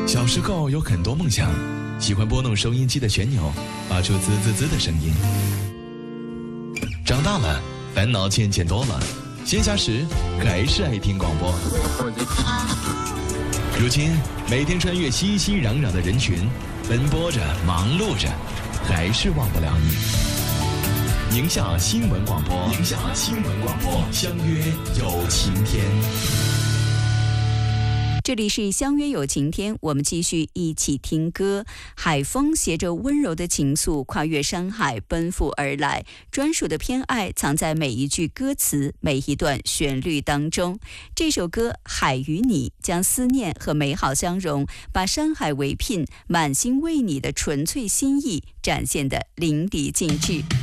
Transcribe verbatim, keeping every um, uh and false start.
小时候有很多梦想，喜欢拨弄收音机的旋钮，发出滋滋滋的声音。长大了，烦恼渐渐多了，闲暇时还是爱听广播。如今，每天穿越熙熙攘攘的人群，奔波着，忙碌着，还是忘不了你。宁夏新闻广播，宁夏新闻广播，相约有晴天。 这里是相约有晴天，我们继续一起听歌。海风携着温柔的情愫，跨越山海奔赴而来，专属的偏爱藏在每一句歌词，每一段旋律当中。这首歌《海与你》将思念和美好相融，把山海为聘，满心为你的纯粹心意展现得淋漓尽致。